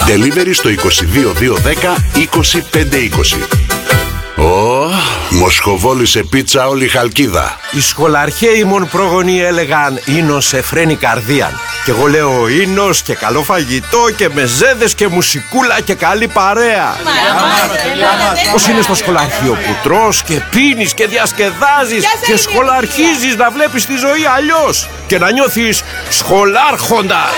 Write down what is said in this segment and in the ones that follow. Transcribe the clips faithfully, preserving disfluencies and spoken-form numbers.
Delivery στο είκοσι δύο δύο δέκα είκοσι πέντε είκοσι. Ω, μοσχοβόλησε πίτσα όλη η Χαλκίδα. Οι σχολαρχαίοι μον πρόγονοι έλεγαν «Ίνος εφραίνει καρδίαν». Και εγώ λέω «Ίνος και καλό φαγητό και μεζέδες και μουσικούλα και καλή παρέα». Πώς είναι στο σχολαρχείο που τρως και πίνεις και διασκεδάζεις και σχολαρχίζεις να βλέπεις τη ζωή αλλιώς και να νιώθεις σχολάρχοντας.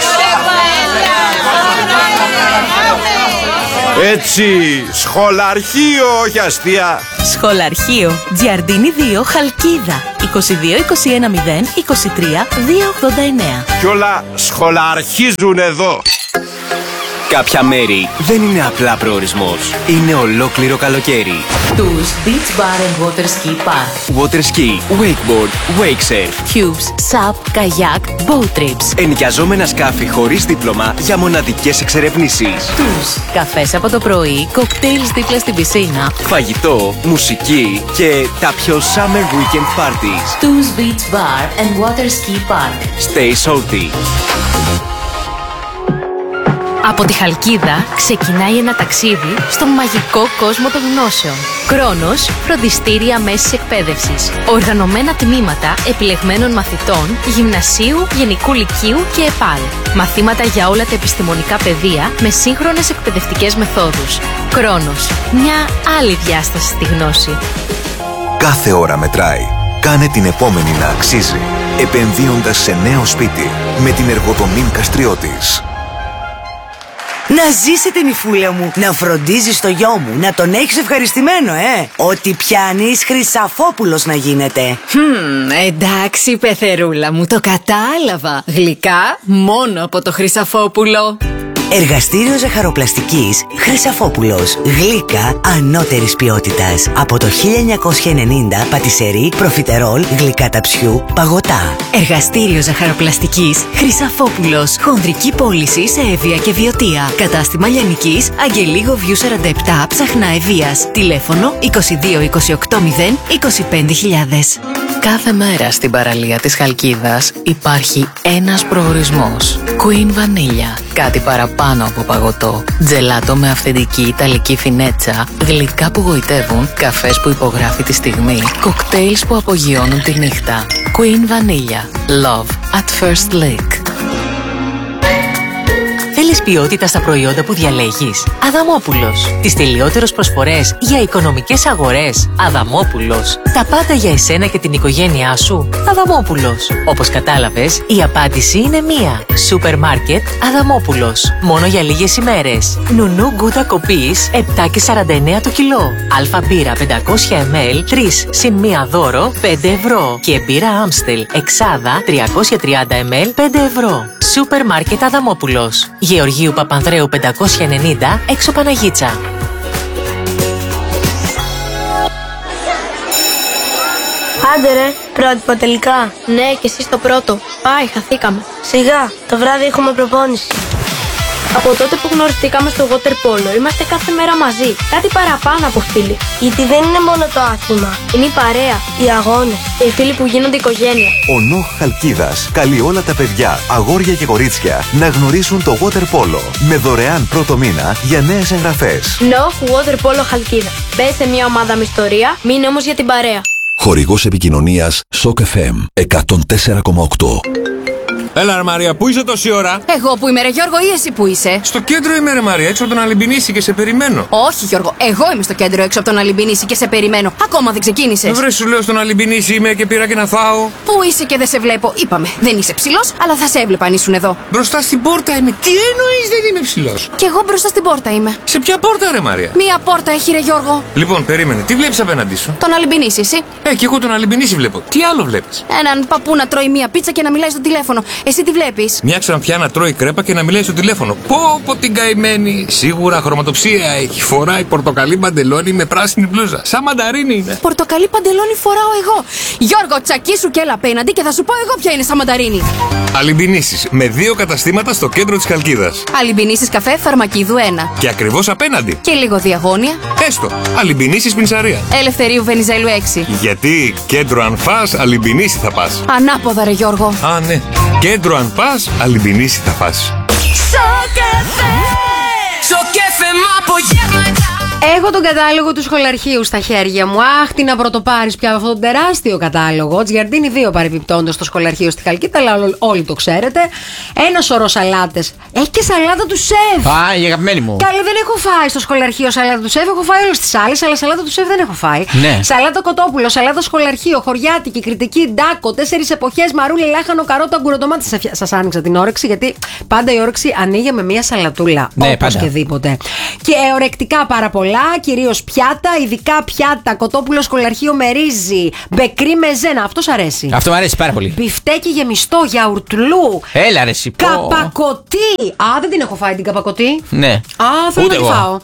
Έτσι, σχολαρχείο, όχι αστεία. Σχολαρχείο, Τζιαρντίνι δύο, Χαλκίδα. είκοσι δύο είκοσι ένα μηδέν είκοσι τρία διακόσια ογδόντα εννέα. Κι όλα σχολαρχίζουν εδώ. Κάποια μέρη δεν είναι απλά προορισμός. Είναι ολόκληρο καλοκαίρι. Tours Beach Bar and Water Ski Park. Water ski, wakeboard, wake surf. Cubes, sap, kayak, boat trips. Ενοικιαζόμενα σκάφη χωρίς δίπλωμα για μοναδικές εξερευνήσεις. Tours, καφές από το πρωί, κοκτέιλς δίπλα στην πισίνα. Φαγητό, μουσική και τα πιο summer weekend parties. Tours Beach Bar and Water Ski Park. Stay salty. Από τη Χαλκίδα ξεκινάει ένα ταξίδι στο μαγικό κόσμο των γνώσεων. Κρόνος, φροντιστήρια μέσης εκπαίδευσης. Οργανωμένα τμήματα επιλεγμένων μαθητών γυμνασίου, γενικού λυκείου και ΕΠΑΛ. Μαθήματα για όλα τα επιστημονικά πεδία με σύγχρονες εκπαιδευτικές μεθόδους. Κρόνος, μια άλλη διάσταση στη γνώση. Κάθε ώρα μετράει. Κάνε την επόμενη να αξίζει. Επενδύοντας σε νέο σπίτι με την Εργοτομήν Καστριώτης. Να ζήσει την υφούλα μου, να φροντίζεις το γιο μου, να τον έχεις ευχαριστημένο, ε! Ό,τι πιάνεις, Χρυσαφόπουλος να γίνεται. Hm, εντάξει, πεθερούλα μου, το κατάλαβα. Γλυκά μόνο από το Χρυσαφόπουλο. Εργαστήριο ζαχαροπλαστικής Χρυσαφόπουλος. Γλύκα ανώτερης ποιότητας. Από το χίλια εννιακόσια ενενήντα, πατισερί, προφιτερόλ, γλυκά ταψιού, παγωτά. Εργαστήριο ζαχαροπλαστικής Χρυσαφόπουλος. Χονδρική πώληση σε Εύβοια και Βιωτία. Κατάστημα Λιανικής, Αγγελίγο Βιού σαράντα επτά, Ψαχνά Ευβοίας. Τηλέφωνο είκοσι δύο είκοσι οκτώ μηδέν είκοσι πέντε χιλιάδες. Κάθε μέρα στην παραλία της Χαλκίδας υπάρχει ένας προορισμός. Queen Vanilla. Κάτι παραπάνω από παγωτό. Τζελάτο με αυθεντική ιταλική φινέτσα. Γλυκά που γοητεύουν. Καφές που υπογράφει τη στιγμή. Κοκτέιλς που απογειώνουν τη νύχτα. Queen Vanilla. Love at first lick. Θέλεις ποιότητα στα προϊόντα που διαλέγεις? Αδαμόπουλος. Τις τελειότερες προσφορές για οικονομικές αγορές. Αδαμόπουλος. Τα πάντα για εσένα και την οικογένειά σου. Αδαμόπουλος. Όπως κατάλαβες, η απάντηση είναι μία. Σούπερ μάρκετ Αδαμόπουλος. Μόνο για λίγες ημέρες. Νουνού γκούτα κοπής επτά και σαράντα εννέα το κιλό. Αλφα μπύρα πεντακόσια μιλιλίτρα τρία συν μία δώρο πέντε ευρώ. Και μπύρα Άμστελ εξάδα τριακόσια τριάντα μιλιλίτρα πέντε ευρώ. Σούπερ μάρκετ Αδαμόπουλος. Γεωργίου Παπανδρέου πεντακόσια ενενήντα έξω Παναγίτσα. Άντε ρε, πρότυπο τελικά. Ναι, και εσύ στο πρώτο. Πάει, χαθήκαμε. Σιγά, το βράδυ έχουμε προπόνηση. Από τότε που γνωριστήκαμε στο water polo, είμαστε κάθε μέρα μαζί. Κάτι παραπάνω από φίλοι. Γιατί δεν είναι μόνο το άθλημα. Είναι η παρέα, οι αγώνες και οι φίλοι που γίνονται οικογένεια. Ο Νοχ Χαλκίδας καλεί όλα τα παιδιά, αγόρια και κορίτσια να γνωρίσουν το water polo με δωρεάν πρώτο μήνα για νέες εγγραφές. Νοχ Water Polo Χαλκίδα. Μπες σε μια ομάδα με ιστορία, μείνε όμως για την παρέα. Χορηγός επικοινωνίας Σοκ εφ εμ εκατόν τέσσερα κόμμα οκτώ. Έλα ρε Μαρία, πού είσαι τόση ώρα? Εγώ που είμαι ρε Γιώργο ή εσύ που είσαι? Στο κέντρο είμαι ρε Μαρία, έξω από τον Αλυμπινίση και σε περιμένω. Όχι Γιώργο, εγώ είμαι στο κέντρο έξω από τον Αλυμπινίση και σε περιμένω. Ακόμα δεν ξεκίνησες. Βρε σου λέω στον Αλυμπινίση είμαι και πήρα και να φάω. Πού είσαι και δεν σε βλέπω? Είπαμε, δεν είσαι ψηλός, αλλά θα σε έβλεπα αν ήσουν εδώ. Μπροστά στην πόρτα είμαι. Τι εννοείς δεν είμαι ψηλός? Κι εγώ μπροστά στην πόρτα είμαι. Σε ποια πόρτα ρε Μαρία? Μία πόρτα έχει ρε Γιώργο. Λοιπόν, περίμενε, τι βλέπεις απέναντί σου? Τον Αλυμπινίση, εσύ. Ε, και εγώ τον Αλυμπινίση βλέπω. Τι άλλο βλέπεις? Έναν παππού να τρώει μία πίτσα και να μιλάει στο τηλέφωνο. Εσύ τι βλέπεις? Μια ξανθιά να τρώει κρέπα και να μιλάει στο τηλέφωνο. Πω πω την καημένη. Σίγουρα χρωματοψία έχει. Φοράει πορτοκαλί παντελόνι με πράσινη μπλούζα. Σαν μανταρίνι είναι. Πορτοκαλί παντελόνι φοράω εγώ. Γιώργο, τσακίσου και έλα απέναντι και θα σου πω εγώ ποια είναι σαν μανταρίνι. Αλυμπινίσεις με δύο καταστήματα στο κέντρο της Χαλκίδας. Αλυμπινίσεις καφέ Φαρμακίδου ένα. Και ακριβώς απέναντι. Και λίγο διαγώνια. Έστω. Αλυμπινίσεις Πινσαρία. Ελευθερίου Βενιζέλου έξι. Γιατί κέντρο αν φας, Αλυμπινίση θα πας. Ανάποδα ρε Γιώργο. Α, ναι. Κέντρο αν πας, Αλυμπινίση θα φας. Σοκ εφ εμ. Έχω τον κατάλογο του σχολαρχείου στα χέρια μου. Αχ, τι να πρωτοπάρεις πια αυτόν τον τεράστιο κατάλογο. Τζιαρντίνι δύο παρεμπιπτόντως στο σχολαρχείο στη Χαλκίδα, αλλά όλοι το ξέρετε. Ένα σωρό σαλάτες. Έχει και σαλάτα του σεφ. Α, η αγαπημένη μου. Καλή, δεν έχω φάει στο σχολαρχείο σαλάτα του σεφ. Έχω φάει όλες τις άλλες, αλλά σαλάτα του σεφ δεν έχω φάει. Ναι. Σαλάτα κοτόπουλο, σαλάτα σχολαρχείο, χωριάτικη, κριτική, ντάκο, τέσσερις εποχές, μαρούλι, λάχανο, καρότα, γκουροτομάτι. Σας άνοιξα την όρεξη, γιατί πάντα η όρεξη ανοίγει με μια σαλατούλα. Ναι, οπωσδήποτε. Και ορεκτικά πάρα πολλά, κυρίως πιάτα, ειδικά πιάτα, κοτόπουλο σχολαρχείο με ρύζι, μπεκρί με ζένα. Αυτό σ' αρέσει. Αυτό μου αρέσει πάρα πολύ. Μπιφτέκι γεμιστό, γιαουρτλού. Έλα ρε σιπώ. Καπακωτή. Α, δεν την έχω φάει την καπακωτή. Ναι. Α, θέλω Ούτε να τη εγώ. φάω.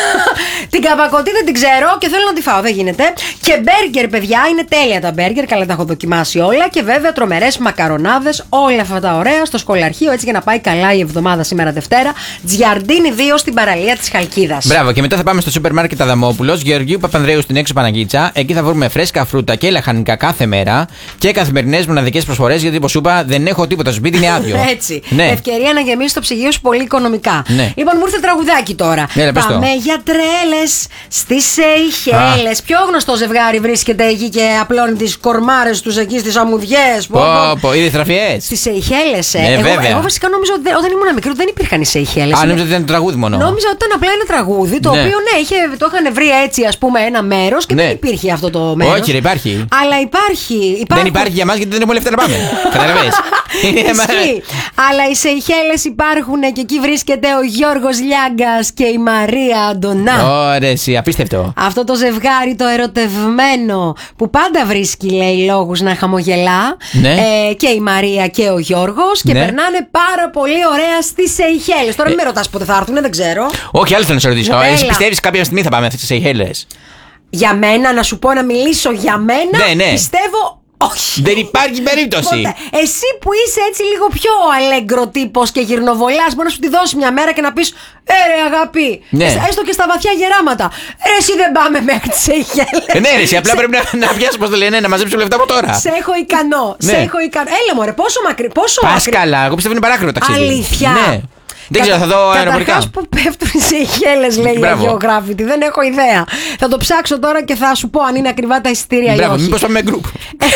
Την καπακωτή δεν την ξέρω και θέλω να τη φάω. Δεν γίνεται. Και μπέργκερ, παιδιά, είναι τέλεια τα μπέργκερ. Καλά, τα έχω δοκιμάσει όλα. Και βέβαια τρομερές μακαρονάδες. Όλα αυτά τα ωραία στο σχολαρχείο. Έτσι για να πάει καλά η εβδομάδα σήμερα Δευτέρα. Τζιαρντίνι δύο στην παραλία της Χαλκίδας. Μπράβο, και μετά θα πάμε στο σούπερ μάρκετ Αδαμόπουλος, Γεωργίου Παπανδρέου στην έξω Παναγίτσα. Εκεί θα βρούμε φρέσκα φρούτα και λαχανικά κάθε μέρα και καθημερινές μοναδικές προσφορές. Γιατί όπως σου είπα, δεν έχω τίποτα. Στο σπίτι είναι άδειο. Έτσι. Ναι. Ευκαιρία να γεμίσει το ψυγείο σου πολύ οικονομικά. Ναι. Λοιπόν, μου ήρθε τραγουδάκι τώρα. Έλα, πες το. Πάμε για τρέλες στις Σεϊχέλες. Ποιο γνωστό ζευγάρι βρίσκεται εκεί και απλώνει τις κορμάρες τους εκεί στις αμμουδιές. Πω, πω, είδες τραφιές. Στις Σεϊχέλες, ε. Ναι, εγώ, βέβαια. εγώ βασικά νόμιζα ότι όταν ήμουν μικρή δεν υπήρχαν οι Σεϊχέλες. Α, νόμιζα ότι ήταν τραγούδι μόνο. Νόμιζα ότι ήταν απλά ένα τραγούδι το Ναι. οποίο ναι, είχε, το είχαν βρει έτσι ας πούμε ένα μέρος και Ναι. δεν υπήρχε αυτό το μέρος. Όχι, ρε, υπάρχει. Αλλά υπάρχει. Δεν υπάρχουν- υπάρχει για μας γιατί δεν έχουμε λεφτά να πάμε. Καταλαβες. Ισχύει. Αλλά οι Σεϊχέλες υπάρχουν και εκεί βρίσκεται ο Γιώργος Λιάγκας και η Μαρία Αντωνά. Ωραία, εσύ, απίστευτο. Αυτό το ζευγάρι το ερωτευμένο που πάντα βρίσκει, λέει, λόγους να χαμογελά. Ναι. Ε, και η Μαρία και ο Γιώργος και Ναι. περνάνε πάρα πολύ ωραία στις Σεϊχέλες. Τώρα μην με ρωτάς πότε θα έρθουν, δεν ξέρω. Όχι, άλλο θέλω να σε ρωτήσω. Έλα. Εσύ πιστεύεις κάποια στιγμή θα πάμε στις Σεϊχέλες? Για μένα, να σου πω να μιλήσω για μένα, Ναι, ναι. πιστεύω όχι. Δεν υπάρχει περίπτωση. Ποτέ. Εσύ που είσαι έτσι λίγο πιο αλέγκρο τύπος και γυρνοβολάς, μπορεί να σου τη δώσει μια μέρα και να πεις Ε, ρε αγάπη, Ναι. έστω και στα βαθιά γεράματα. Ρε, εσύ δεν πάμε μέχρι τις Σεϊχέλες. Ε, ναι, ρε, εσύ, απλά πρέπει να, να πιάσει, πώς το λένε, να μαζέψω λεφτά από τώρα. Σε έχω ικανό. Ναι. Σε έχω ικανό. Έλα μωρέ, πόσο μακρύ. Πόσο Πας μακρύ. καλά, εγώ πιστεύω είναι παράκριβο ταξίδι. Αλήθεια. Ναι. Δεν ξέρω, θα δω αεροπορικά. Καταρχάς που πέφτουν οι Σεϊχέλες, λέει η Μπράβο. αγιογράφητη. Δεν έχω ιδέα. Θα το ψάξω τώρα και θα σου πω αν είναι ακριβά τα εισιτήρια ή Μπράβο, όχι. μήπως πάμε με γκρουπ.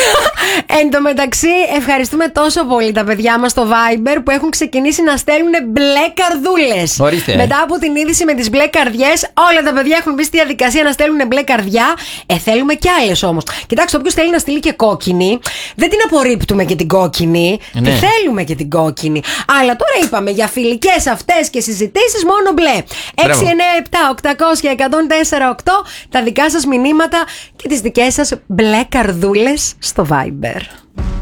Εν τω μεταξύ, ευχαριστούμε τόσο πολύ τα παιδιά μας στο Viber που έχουν ξεκινήσει να στέλνουν μπλε καρδούλες. Ορίστε. Μετά από την είδηση με τις μπλε καρδιές, όλα τα παιδιά έχουν μπει στη διαδικασία να στέλνουν μπλε καρδιά. Ε, θέλουμε κι άλλες όμως. Κοιτάξτε, όποιος θέλει να στείλει και κόκκινη, δεν την απορρίπτουμε και την κόκκινη. Ναι. Τη θέλουμε και την κόκκινη. Αλλά τώρα είπαμε για φιλικές αυτές και συζητήσεις μόνο μπλε. έξι εννιά επτά οκτακόσια εκατόν τέσσερα οκτώ τα δικά σας μηνύματα και τις δικές σας μπλε καρδούλες στο Viber.